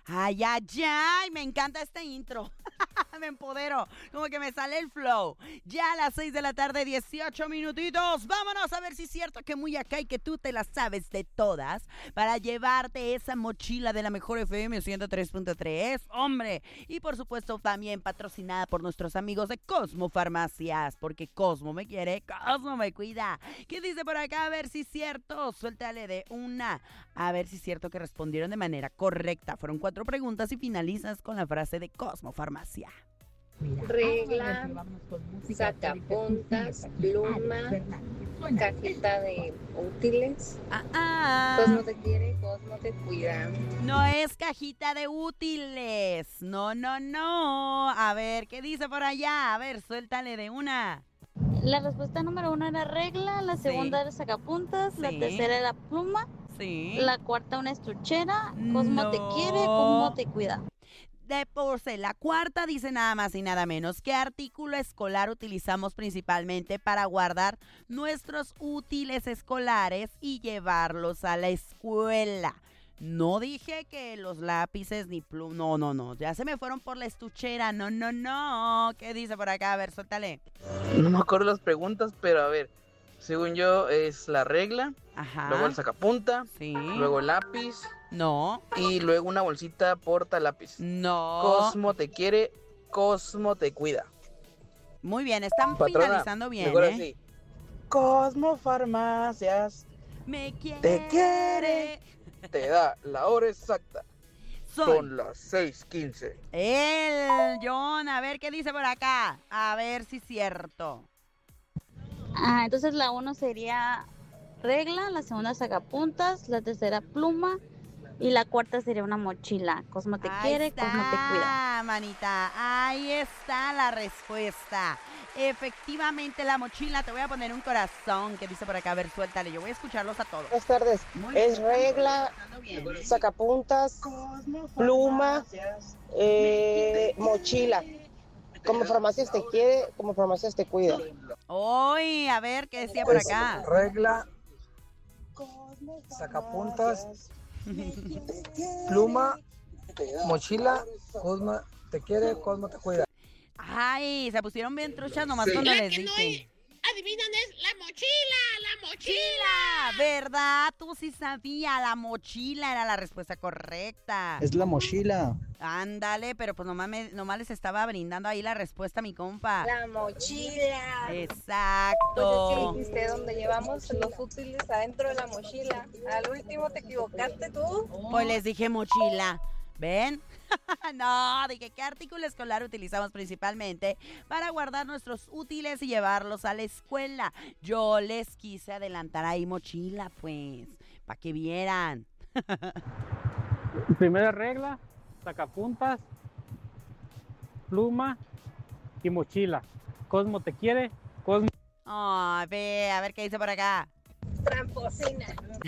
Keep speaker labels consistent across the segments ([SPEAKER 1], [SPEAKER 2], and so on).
[SPEAKER 1] Ay, ay, ay, me encanta este intro. Me empodero, como que me sale el flow. Ya a las 6 de la tarde, 18 minutitos. Vámonos a ver si es cierto que muy acá y que tú te las sabes de todas para llevarte esa mochila de la mejor FM 103.3, hombre. Y por supuesto también patrocinada por nuestros amigos de Cosmo Farmacias, porque Cosmo me quiere, Cosmo me cuida. ¿Qué dice por acá? A ver si es cierto. Suéltale de una. A ver si es cierto que respondieron de manera correcta. Fueron 4 preguntas y finalizas con la frase de Cosmo Farmacia.
[SPEAKER 2] Regla, sacapuntas, pluma, cajita de útiles. Cosmo te quiere, Cosmo te cuida.
[SPEAKER 1] No es cajita de útiles. No, no, no. A ver, ¿qué dice por allá? A ver, suéltale de una.
[SPEAKER 3] La respuesta número 1 era regla, la segunda era sacapuntas, la tercera era pluma, la cuarta una estuchera, Cosmo te quiere, Cosmo te cuida.
[SPEAKER 1] De por sí, la cuarta dice nada más y nada menos. ¿Qué artículo escolar utilizamos principalmente para guardar nuestros útiles escolares y llevarlos a la escuela? No dije que los lápices ni plumas. No, no, no. Ya se me fueron por la estuchera. No, no, no. ¿Qué dice por acá? A ver, suéltale.
[SPEAKER 4] No me acuerdo las preguntas, pero a ver. Según yo es la regla, luego el sacapunta, luego el lápiz, y luego una bolsita porta lápiz. Cosmo te quiere, Cosmo te cuida.
[SPEAKER 1] Muy bien, están finalizando bien,
[SPEAKER 4] mejor así. Cosmo Farmacias te quiere, te da la hora exacta. Son las 6:15.
[SPEAKER 1] El John, a ver qué dice por acá. A ver si es cierto.
[SPEAKER 3] Entonces la 1 sería regla, la segunda sacapuntas, la tercera pluma y la cuarta sería una mochila. Cosmo te quiere, Cosmo te cuida.
[SPEAKER 1] Manita, ahí está la respuesta. Efectivamente, la mochila, te voy a poner un corazón que dice por acá. A ver, suéltale, yo voy a escucharlos a todos.
[SPEAKER 5] Buenas tardes. Es regla, sacapuntas, pluma, mochila. Como Farmacias te quiere, como Farmacias te cuida.
[SPEAKER 1] Uy, a ver, ¿qué decía por acá?
[SPEAKER 6] Regla, sacapuntas, pluma, mochila, Cosmo te quiere, Cosmo te cuida.
[SPEAKER 1] Ay, se pusieron bien truchas nomás cuando les dije.
[SPEAKER 7] Adivinan, es la mochila.
[SPEAKER 1] ¿Verdad? Tú sí sabías, la mochila era la respuesta correcta.
[SPEAKER 8] Es la mochila.
[SPEAKER 1] Ándale, pero pues nomás les estaba brindando ahí la respuesta a mi compa.
[SPEAKER 2] La mochila.
[SPEAKER 1] Exacto.
[SPEAKER 2] Pues es que dijiste donde llevamos los útiles adentro de la mochila. Al último te equivocaste tú.
[SPEAKER 1] Pues les dije mochila. ¿Ven? No, dije, ¿qué artículo escolar utilizamos principalmente para guardar nuestros útiles y llevarlos a la escuela? Yo les quise adelantar ahí mochila, pues, para que vieran.
[SPEAKER 9] Primera regla, sacapuntas, pluma y mochila. Cosmo te quiere, Cosmo.
[SPEAKER 1] Ay, ve, a ver qué dice por acá.
[SPEAKER 2] Tramposina.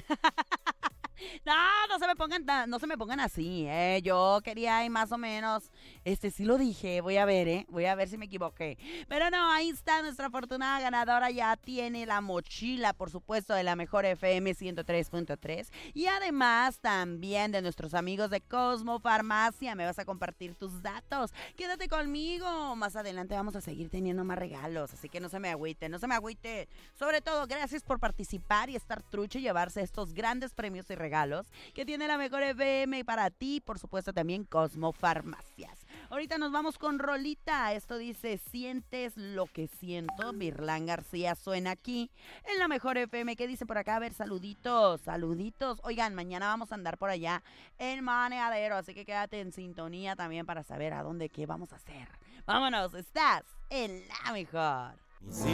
[SPEAKER 1] No se me pongan así, yo quería ahí más o menos, sí lo dije, voy a ver si me equivoqué, pero no, ahí está nuestra afortunada ganadora, ya tiene la mochila, por supuesto, de la mejor FM 103.3, y además también de nuestros amigos de Cosmo Farmacia. Me vas a compartir tus datos, quédate conmigo, más adelante vamos a seguir teniendo más regalos, así que no se me agüite, sobre todo, gracias por participar y estar trucho y llevarse estos grandes premios y regalos que tiene la mejor FM para ti, por supuesto también Cosmo Farmacias. Ahorita nos vamos con rolita, esto dice Sientes lo que siento, Virlán García suena aquí en la mejor FM. ¿Qué dice por acá? A ver, saluditos, oigan, mañana vamos a andar por allá en Maneadero, así que quédate en sintonía también para saber a dónde, qué vamos a hacer. Vámonos, estás en la mejor.
[SPEAKER 10] Y si